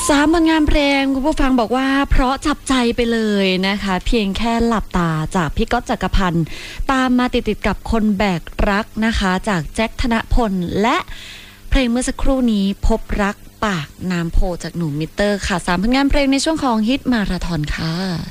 3 ผลงานเพลงคุณผู้ฟังบอกว่าเพราะจับใจไปเลยนะคะเพียงแค่หลับตาจากพี่ก๊อตจักรพันธ์ตามมาติดกับคนแบกรักนะคะจากแจ็คธนพลและเพลงเมื่อสักครู่นี้พบรักปากน้ำโพจากหนุ่มมิเตอร์ค่ะ3 ผลงานเพลงในช่วงของฮิตมาราธอนค่ะ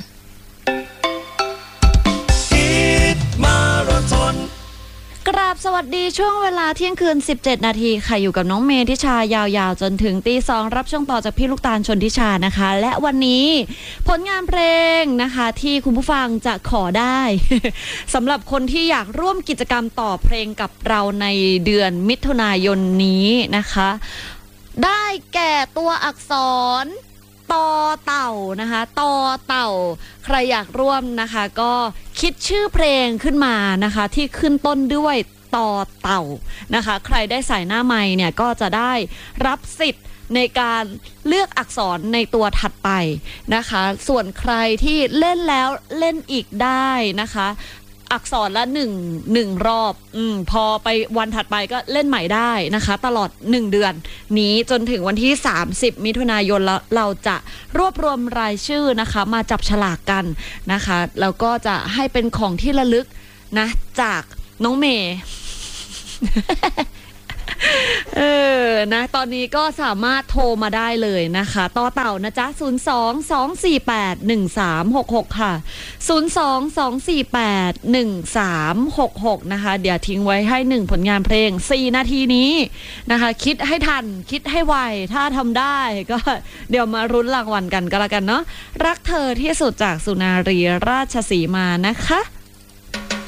ฮิตมาราธอนกราบสวัสดีช่วงเวลาเที่ยงคืน17 นาทีค่ะอยู่กับน้องเมทิชายาวๆจนถึงตี 2รับช่วงต่อจากพี่ลูกตาลชนทิชานะคะและวันนี้ผลงานเพลงนะคะที่คุณผู้ฟังจะขอได้ สำหรับคนที่อยากร่วมกิจกรรมต่อเพลงกับเราในเดือนมิถุนายนนี้นะคะได้แก่ตัวอักษรต่อเต่านะคะต่อเต่าใครอยากร่วมนะคะก็คิดชื่อเพลงขึ้นมานะคะที่ขึ้นต้นด้วยต่อเต่านะคะใครได้ใส่หน้าไมค์เนี่ยก็จะได้รับสิทธิ์ในการเลือกอักษรในตัวถัดไปนะคะส่วนใครที่เล่นแล้วเล่นอีกได้นะคะอักษรละหนึ่งรอบพอไปวันถัดไปก็เล่นใหม่ได้นะคะตลอด1 เดือนนี้จนถึงวันที่30 มิถุนายนแล้วเราจะรวบรวมรายชื่อนะคะมาจับฉลากกันนะคะแล้วก็จะให้เป็นของที่ระลึกนะจากน้องเมย์ นะตอนนี้ก็สามารถโทรมาได้เลยนะคะต่อเต่านะจ๊ะ02-248-1366ค่ะ02-248-1366นะคะเดี๋ยวทิ้งไว้ให้1 ผลงานเพลง4 นาทีนี้นะคะคิดให้ทันคิดให้ไวถ้าทำได้ก็เดี๋ยวมารุ้นรางวัลกันก็แล้วกันเนาะรักเธอที่สุดจากสุนารีราชสีมานะคะ